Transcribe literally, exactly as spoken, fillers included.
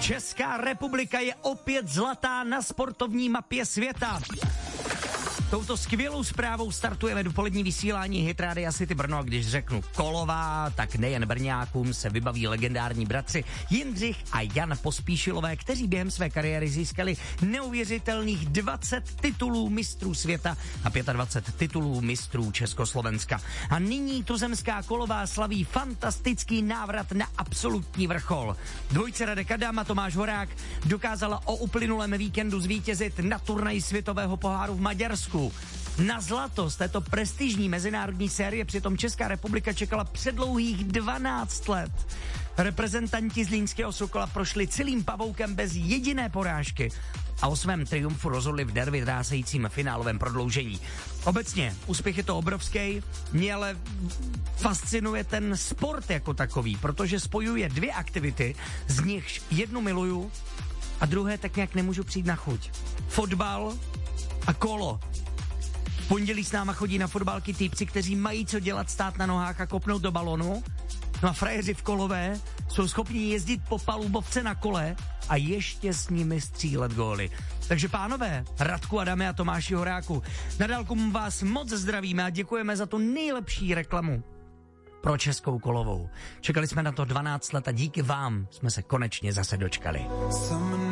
Česká republika je opět zlatá na sportovní mapě světa. Touto skvělou zprávou startujeme dopolední vysílání Hit Rádia City Brno a když řeknu kolová, tak nejen Brňákům se vybaví legendární bratři Jindřich a Jan Pospíšilové, kteří během své kariéry získali neuvěřitelných dvacet titulů mistrů světa a dvacet pět titulů mistrů Československa. A nyní tuzemská kolová slaví fantastický návrat na absolutní vrchol. Dvojce Radek Adam a Tomáš Horák dokázala o uplynulém víkendu zvítězit na turnaji světového poháru v Maďarsku. Na zlato z této prestižní mezinárodní série přitom Česká republika čekala předlouhých dvanáct let. Reprezentanti Zlínského Sokola prošli celým pavoukem bez jediné porážky a o svém triumfu rozhodli v nervy drásajícím finálovém prodloužení. Obecně úspěch je to obrovský, mě ale fascinuje ten sport jako takový, protože spojuje dvě aktivity, z nichž jednu miluju a druhé tak nějak nemůžu přijít na chuť. Fotbal a kolo. V pondělí s náma chodí na fotbalky týpci, kteří mají co dělat, stát na nohách a kopnout do balonu. No a frajeři v kolové jsou schopni jezdit po palubovce na kole a ještě s nimi střílet góly. Takže pánové, Radku Adame a Tomáši Horáku, na dálku vás moc zdravíme a děkujeme za tu nejlepší reklamu pro českou kolovou. Čekali jsme na to dvanáct let a díky vám jsme se konečně zase dočkali.